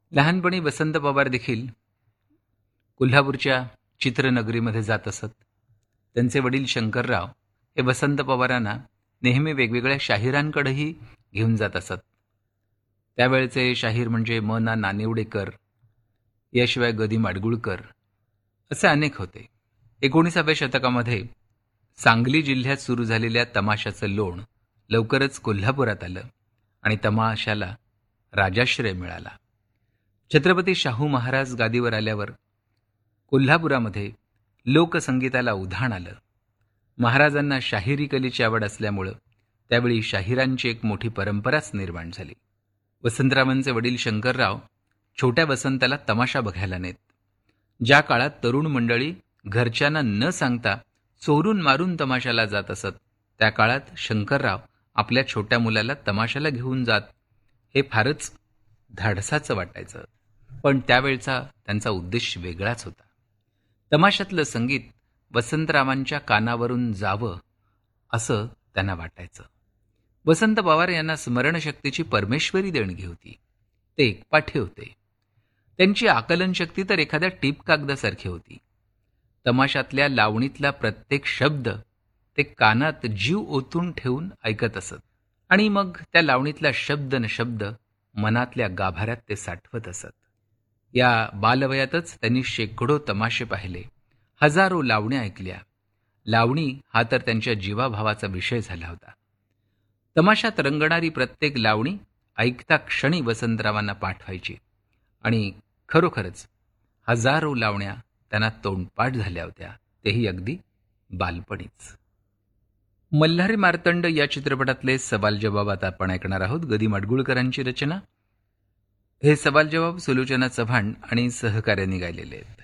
लहानपणी वसंत पवार देखील कोल्हापूरच्या चित्रनगरीमध्ये जात असत. त्यांचे वडील शंकरराव हे वसंत पवारांना नेहमी वेगवेगळ्या शाहिरांकडेही घेऊन जात असत. त्यावेळचे शाहीर म्हणजे म ना नानिवडेकर, याशिवाय ग. दी. माडगूळकर असे अनेक होते. 19व्या शतकामध्ये सांगली जिल्ह्यात सुरू झालेल्या तमाशाचं लोण लवकरच कोल्हापुरात आलं आणि तमाशाला राजाश्रय मिळाला. छत्रपती शाहू महाराज गादीवर आल्यावर कोल्हापुरामध्ये लोकसंगीताला उधाण आलं. महाराजांना शाहिरी कलेची आवड असल्यामुळं त्यावेळी शाहिरांची एक मोठी परंपराच निर्माण झाली. वसंतरावांचे वडील शंकरराव छोट्या वसंताला तमाशा बघायला नेत. ज्या काळात तरुण मंडळी घरच्यांना न सांगता चोरून मारून तमाशाला जात असत, त्या काळात शंकरराव आपल्या छोट्या मुलाला तमाशाला घेऊन जात हे फारच धाडसाचं वाटायचं. पण त्यावेळचा त्यांचा उद्देश वेगळाच होता. तमाशातलं संगीत वसंतरावांच्या कानावरून जावं असं त्यांना वाटायचं. वसंत पवार यांना स्मरणशक्तीची परमेश्वरी देणगी होती. ते एकपाठे होते. त्यांची आकलनशक्ती तर एखाद्या टीप कागदासारखी होती. तमाशातल्या लावणीतला प्रत्येक शब्द ते कानात जीव ओतून ठेवून ऐकत असत आणि मग त्या लावणीतला शब्द न शब्द मनातल्या गाभाऱ्यात ते साठवत असत. या बालवयातच त्यांनी शेकडो तमाशे पाहिले, हजारो लावण्या ऐकल्या. लावणी हा तर त्यांच्या जीवाभावाचा विषय झाला होता. तमाशात रंगणारी प्रत्येक लावणी ऐकता क्षणी वसंतरावांना पाठवायची आणि खरोखरच हजारो लावण्या त्यांना तोंडपाठ झाल्या होत्या, तेही अगदी बालपणीच. मल्हारी मार्तंड या चित्रपटातले सवाल जवाब आता आपण ऐकणार आहोत. ग. दी. माडगूळकरांची रचना. हे सवाल जवाब सुलोचना चव्हाण आणि सहकार्याने गायलेले आहेत.